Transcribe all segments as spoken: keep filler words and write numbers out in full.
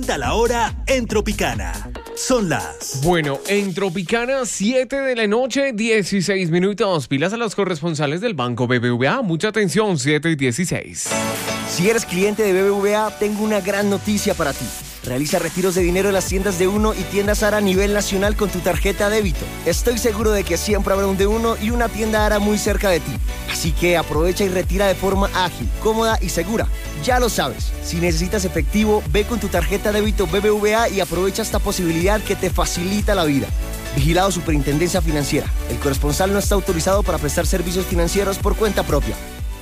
A la hora en Tropicana. Son las... Bueno, en Tropicana, siete de la noche, dieciséis minutos. Pilas a los corresponsales del Banco B B V A. Mucha atención, siete y dieciséis. Si eres cliente de B B V A, tengo una gran noticia para ti. Realiza retiros de dinero en las tiendas de Uno y tiendas Ara a nivel nacional con tu tarjeta débito. Estoy seguro de que siempre habrá un de Uno y una tienda Ara muy cerca de ti. Así que aprovecha y retira de forma ágil, cómoda y segura. Ya lo sabes, si necesitas efectivo, ve con tu tarjeta débito B B V A y aprovecha esta posibilidad que te facilita la vida. Vigilado Superintendencia Financiera. El corresponsal no está autorizado para prestar servicios financieros por cuenta propia.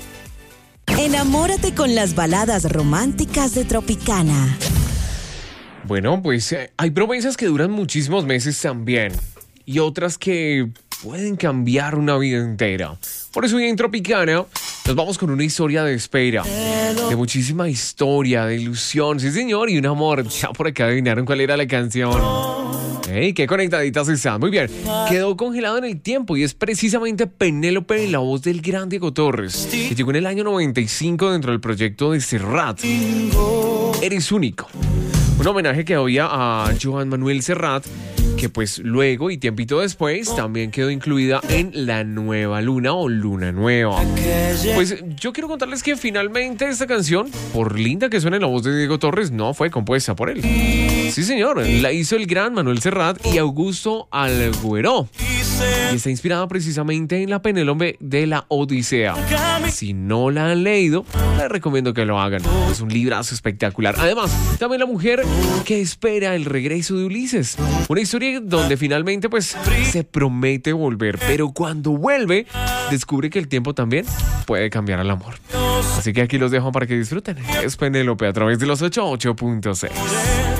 Enamórate con las baladas románticas de Tropicana. Bueno, pues eh, hay promesas que duran muchísimos meses también. Y otras que pueden cambiar una vida entera. Por eso hoy en Tropicana nos vamos con una historia de espera, de muchísima historia, de ilusión, sí señor, y un amor. Ya por acá adivinaron cuál era la canción. ¡Ey, qué conectaditas están! Muy bien, quedó congelado en el tiempo y es precisamente Penélope en la voz del gran Diego Torres, que llegó en el año noventa y cinco dentro del proyecto de Serrat. Eres único. Un homenaje que había a Joan Manuel Serrat, que pues luego y tiempito después también quedó incluida en La Nueva Luna o Luna Nueva. Pues yo quiero contarles que finalmente esta canción, por linda que suene en la voz de Diego Torres, no fue compuesta por él. Sí señor, la hizo el gran Manuel Serrat y Augusto Algueró. Y está inspirada precisamente en la Penélope de la Odisea. Si no la han leído, les recomiendo que lo hagan. Es un librazo espectacular. Además, también la mujer que espera el regreso de Ulises. Una historia donde finalmente pues se promete volver, pero cuando vuelve, descubre que el tiempo también puede cambiar al amor. Así que aquí los dejo para que disfruten. Es Penélope a través de los ochenta y ocho punto seis.